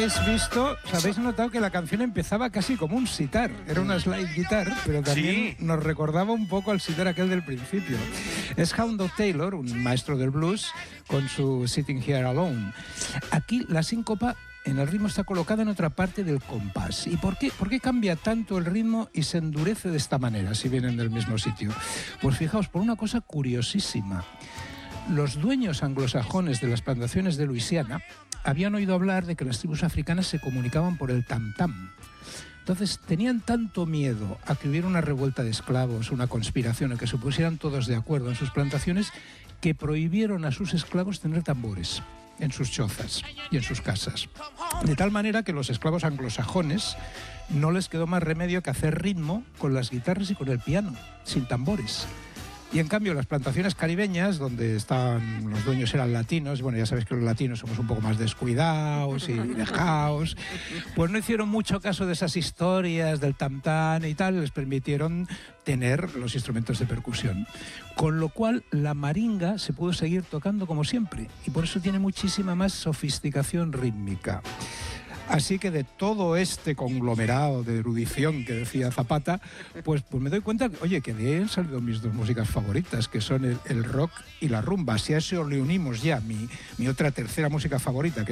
habéis visto, os habéis notado que la canción empezaba casi como un sitar. Era una slide guitar, pero también nos recordaba un poco al sitar aquel del principio. Es Hound Dog Taylor, un maestro del blues, con su Sitting Here Alone. Aquí la síncopa en el ritmo está colocada en otra parte del compás. ¿Y por qué cambia tanto el ritmo y se endurece de esta manera si vienen del mismo sitio? Pues fijaos, por una cosa curiosísima. Los dueños anglosajones de las plantaciones de Luisiana habían oído hablar de que las tribus africanas se comunicaban por el tam-tam. Entonces tenían tanto miedo a que hubiera una revuelta de esclavos, una conspiración, a que se pusieran todos de acuerdo en sus plantaciones, que prohibieron a sus esclavos tener tambores en sus chozas y en sus casas. De tal manera que los esclavos anglosajones no les quedó más remedio que hacer ritmo con las guitarras y con el piano, sin tambores. Y en cambio las plantaciones caribeñas, donde estaban los dueños eran latinos, bueno, ya sabéis que los latinos somos un poco más descuidados y dejaos, pues no hicieron mucho caso de esas historias del tam-tam y tal, les permitieron tener los instrumentos de percusión. Con lo cual la maringa se pudo seguir tocando como siempre y por eso tiene muchísima más sofisticación rítmica. Así que de todo este conglomerado de erudición que decía Zapata, pues me doy cuenta, oye, que de él han salido mis dos músicas favoritas, que son el rock y la rumba. Si a eso le unimos ya mi otra tercera música favorita, que